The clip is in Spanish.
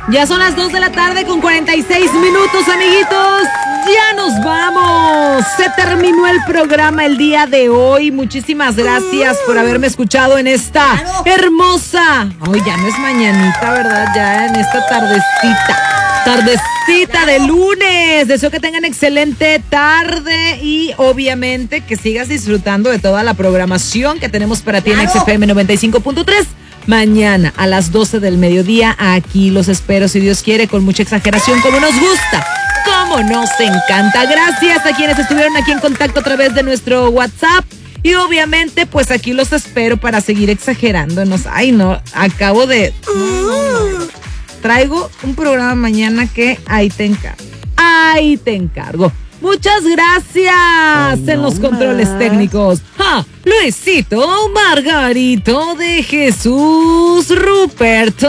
Ya son las 2 de la tarde con 46 minutos, amiguitos. Ya nos vamos. Se terminó el programa el día de hoy. Muchísimas gracias por haberme escuchado en esta hermosa. Hoy ya no es mañanita, ¿verdad? Ya en esta tardecita de lunes. Deseo que tengan excelente tarde y obviamente que sigas disfrutando de toda la programación que tenemos para ti en XFM 95.3. Mañana a las 12 del mediodía, aquí los espero, si Dios quiere, con mucha exageración, como nos gusta, como nos encanta. Gracias a quienes estuvieron aquí en contacto a través de nuestro WhatsApp. Y obviamente, pues aquí los espero para seguir exagerándonos. Ay, no, acabo de... No. Traigo un programa mañana que ahí te encargo. Muchas gracias en los controles técnicos. Luisito, Margarito de Jesús, Ruperto